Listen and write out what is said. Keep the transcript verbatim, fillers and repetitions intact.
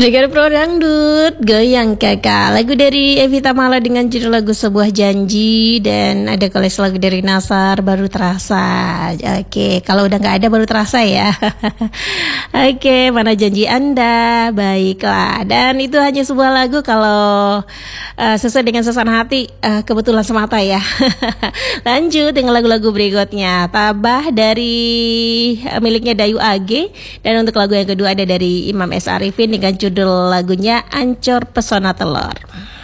Pendengar Pro Dangdut, goyang kakak. Lagu dari Evita Mala dengan judul lagu Sebuah Janji. Dan ada koleksi lagu dari Nasar, Baru Terasa. Oke, kalau udah gak ada baru terasa ya. Oke, mana janji Anda? Baiklah. Dan itu hanya sebuah lagu kalau uh, sesuai dengan suasana hati, uh, kebetulan semata ya. Lanjut dengan lagu-lagu berikutnya. Tabah dari uh, miliknya Dayu A G. Dan untuk lagu yang kedua ada dari Imam S. Arifin dengan judul lagunya Ancur Pesona Telur.